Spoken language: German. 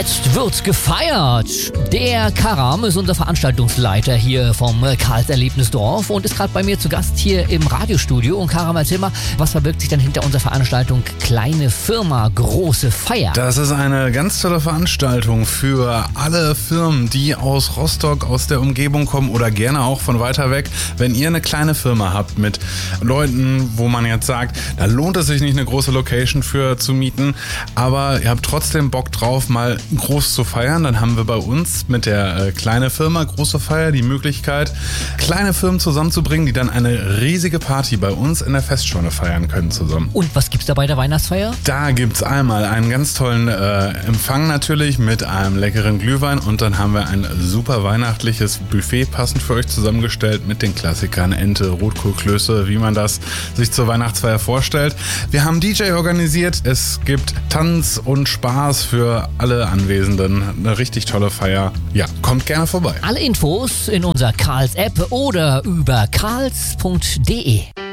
Jetzt wird gefeiert. Der Karam ist unser Veranstaltungsleiter hier vom Karls Erlebnisdorf und ist gerade bei mir zu Gast hier im Radiostudio. Und Karam, erzähl mal, was verbirgt sich denn hinter unserer Veranstaltung Kleine Firma, große Feier? Das ist eine ganz tolle Veranstaltung für alle Firmen, die aus Rostock, aus der Umgebung kommen oder gerne auch von weiter weg. Wenn ihr eine kleine Firma habt mit Leuten, wo man jetzt sagt, da lohnt es sich nicht, eine große Location für zu mieten, aber ihr habt trotzdem Bock drauf, mal groß zu feiern, dann haben wir bei uns mit der kleine Firma, große Feier, die Möglichkeit, kleine Firmen zusammenzubringen, die dann eine riesige Party bei uns in der Festscheune feiern können zusammen. Und was gibt's da bei der Weihnachtsfeier? Da gibt's einmal einen ganz tollen Empfang natürlich mit einem leckeren Glühwein und dann haben wir ein super weihnachtliches Buffet passend für euch zusammengestellt mit den Klassikern Ente, Rotkohlklöße, wie man das sich zur Weihnachtsfeier vorstellt. Wir haben DJ organisiert, es gibt Tanz und Spaß für alle Anwesenden. Eine richtig tolle Feier. Ja, kommt gerne vorbei. Alle Infos in unserer Karls-App oder über karls.de.